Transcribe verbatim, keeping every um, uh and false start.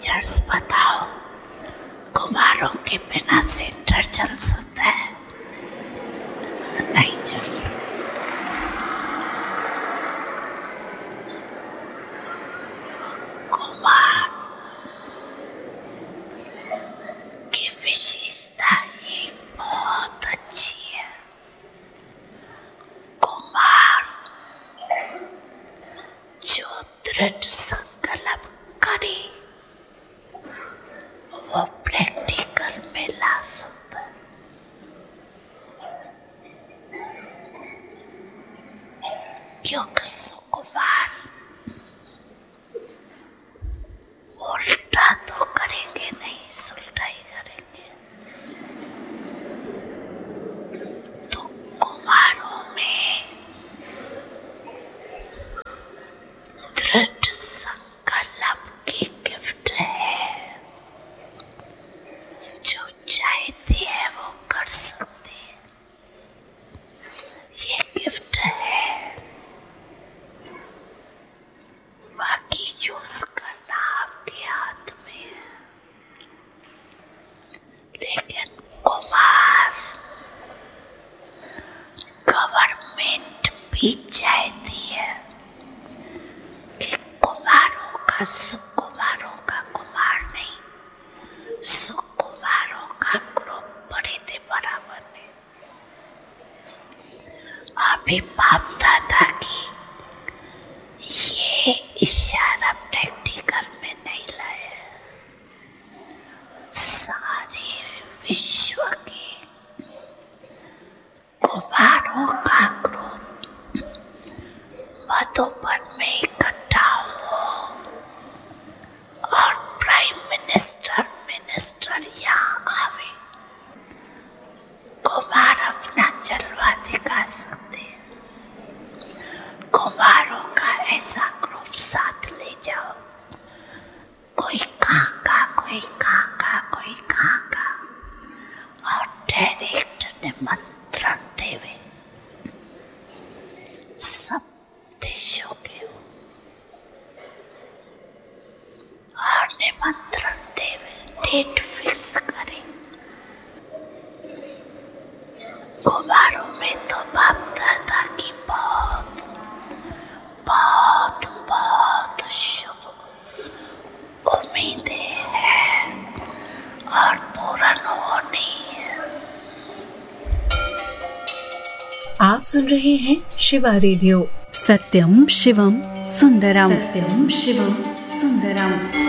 Teachers बताओ, कुमारों के बिना सेंटर चल सकता है? नहीं चल सकता। कुमार की विशेषता एक बहुत अच्छी है। कुमार जो दृढ़ संकल्प करे वो प्रैक्टिकल में ला सकता है। क्योंकि सुकुमार उल्टा तो करेंगे नहीं, सुलटा ही करेंगे। तो कुमारों में दृढ़ संकल्प की गिफ्ट है। जो चाहते हैं वो कर सकते हैं। ये गिफ्ट है, बाकी यूज करना आपके हाथ में है। लेकिन कुमार गवर्नमेंट भी चाहती है कि कुमारों का सुकुमारों का कुमार नहीं, सुकुमारों का ग्रुप बड़े थे बराबर ने। अभी बाप दादा की ये इशारा प्रैक्टिकल में नहीं लाया। सारे विश्व के कुमारों का ग्रुप मधुबन में इकट्ठा हो और प्राइम मिनिस्टर मिनिस्टर यहाँ आवे। कुमार अपना जलवा दिखा सकते हैं। कुमारों का ऐसा ग्रुप साथ ले जाओ, कोई कहाँ का, कोई कहाँ का, कोई कहाँ का, और डायरेक्ट निमंत्रण देवे सब देशों के, और निमंत्रण देवे, डेट फिक्स करें। कुमारों में तो बाप दादा की बहुत बहुत बहुत शुभ उम्मीदें हैं और पूर्ण होनी है। आप सुन रहे हैं शिवा रेडियो। सत्यम शिवम सुंदरम। सत्यम शिवम सुंदरम।